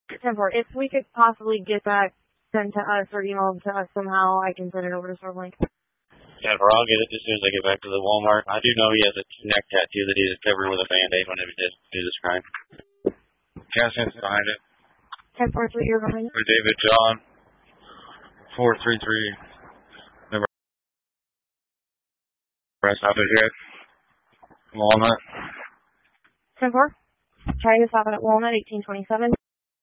10-4. If we could possibly get that sent to us or emailed to us somehow, I can send it over to StormLink. 10-4, I'll get it as soon as I get back to the Walmart. I do know he has a neck tattoo that he was covered with a Band-Aid whenever he did do this crime. Cassian's behind it. 10-4, 3, you're behind it. David John, 433, number. Rest of it here. Walnut. 10-4. Trying to stop it at Walnut, 1827.